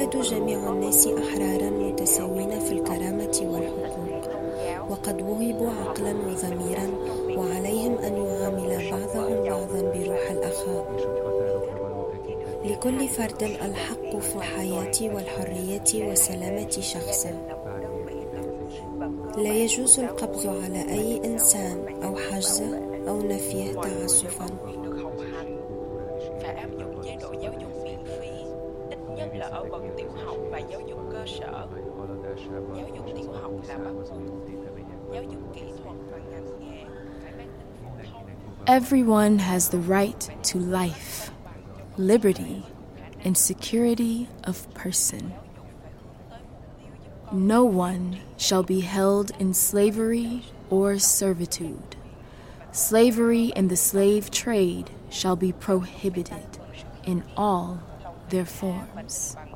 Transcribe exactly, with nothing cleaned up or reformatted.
يوجد جميع الناس أحرارا متساوين في الكرامة والحقوق، وقد وهبوا عقلا وضميرا، وعليهم أن يعامل بعضهم بعضا بروح الأخاء. لكل فرد الحق في الحياة والحرية وسلامة شخصه. لا يجوز القبض على أي إنسان أو حجزه أو نفيه تعسفا. Everyone has the right to life, liberty, and security of person. No one shall be held in slavery or servitude. Slavery and the slave trade shall be prohibited in all their forms.